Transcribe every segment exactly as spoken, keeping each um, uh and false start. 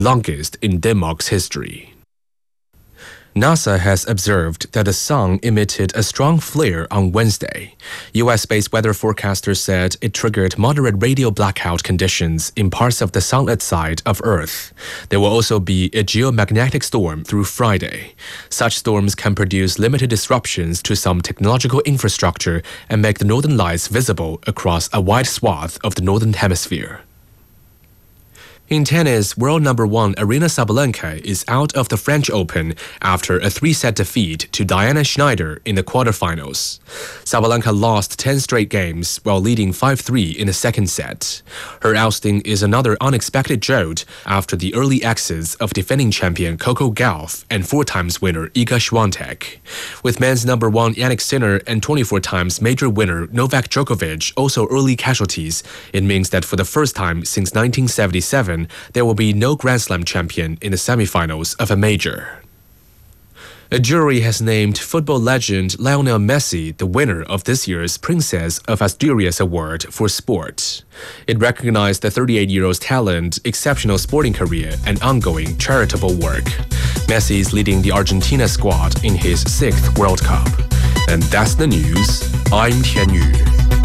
longest in Denmark's history. NASA has observed that the sun emitted a strong flare on Wednesday. U S-based weather forecasters said it triggered moderate radio blackout conditions in parts of the sunlit side of Earth. There will also be a geomagnetic storm through Friday. Such storms can produce limited disruptions to some technological infrastructure and make the northern lights visible across a wide swath of the northern hemisphere. In tennis, world number one Aryna Sabalenka is out of the French Open after a three-set defeat to Diana Schneider in the quarterfinals. Sabalenka lost ten straight games while leading five three in the second set. Her ousting is another unexpected jolt after the early exits of defending champion Coco Gauff and four times winner Iga Swiatek. With men's number one Jannik Sinner and twenty-four times major winner Novak Djokovic also early casualties, it means that for the first time since nineteen seventy-seven, there will be no Grand Slam champion in the semifinals of a major. A jury has named football legend Lionel Messi the winner of this year's Princess of Asturias Award for sport. It recognized the thirty-eight-year-old's talent, exceptional sporting career, and ongoing charitable work. Messi is leading the Argentina squad in his sixth World Cup. And that's the news. I'm Tian Yu.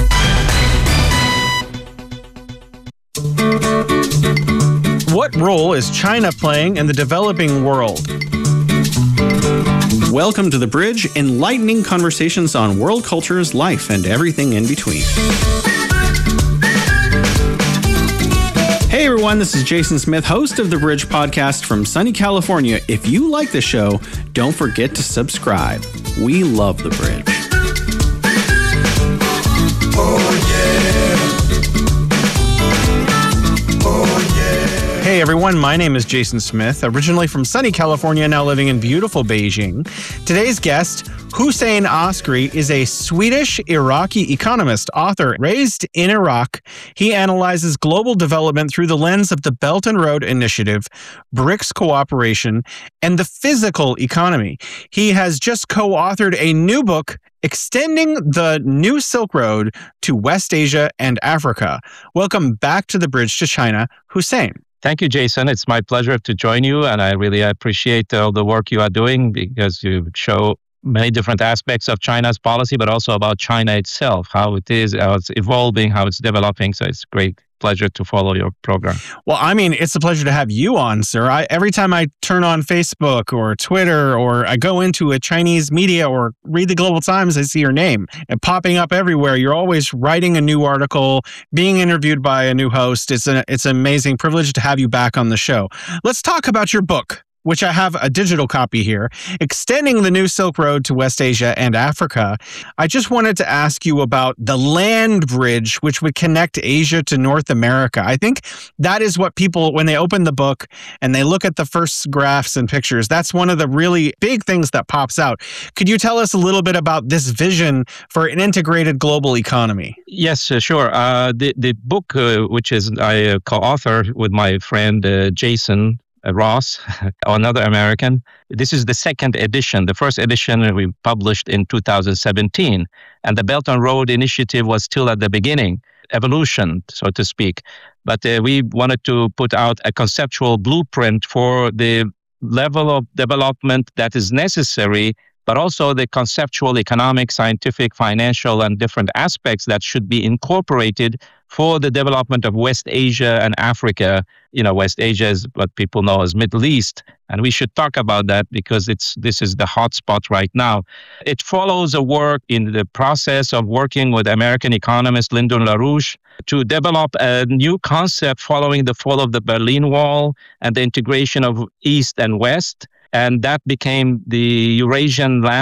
What role is China playing in the developing world? Welcome to The Bridge, enlightening conversations on world cultures, life, and everything in between. Hey everyone, this is Jason Smith, host of The Bridge podcast from sunny California. If you like the show, don't forget to subscribe. We love The Bridge. Oh yeah. Hey everyone, my name is Jason Smith, originally from sunny California, now living in beautiful Beijing. Today's guest, Hussein Askari, is a Swedish-Iraqi economist, author. Raised in Iraq, he analyzes global development through the lens of the Belt and Road Initiative, BRICS cooperation, and the physical economy. He has just co-authored a new book, Extending the New Silk Road to West Asia and Africa. Welcome back to The Bridge to China, Hussein. Thank you, Jason. It's my pleasure to join you, and I really appreciate all the work you are doing because you show many different aspects of China's policy, but also about China itself, how it is, how it's evolving, how it's developing. So it's a great pleasure to follow your program. Well, I mean, it's a pleasure to have you on, sir. I, every time I turn on Facebook or Twitter or I go into a Chinese media or read the Global Times, I see your name and popping up everywhere. You're always writing a new article, being interviewed by a new host. It's, a, it's an amazing privilege to have you back on the show. Let's talk about your book, which I have a digital copy here, Extending the New Silk Road to West Asia and Africa. I just wanted to ask you about the land bridge, which would connect Asia to North America. I think that is what people, when they open the book and they look at the first graphs and pictures, that's one of the really big things that pops out. Could you tell us a little bit about this vision for an integrated global economy? Yes, uh, sure. Uh, the, the book, uh, which is I uh, co-author with my friend uh, Jason Ross, another American. This is the second edition. The first edition we published in two thousand seventeen, and the Belt and Road Initiative was still at the beginning, evolution, so to speak. But uh, we wanted to put out a conceptual blueprint for the level of development that is necessary, but also the conceptual, economic, scientific, financial, and different aspects that should be incorporated for the development of West Asia and Africa. You know, West Asia is what people know as Middle East, and we should talk about that because it's this is the hot spot right now. It follows a work in the process of working with American economist Lyndon LaRouche to develop a new concept following the fall of the Berlin Wall and the integration of East and West. And that became the Eurasian land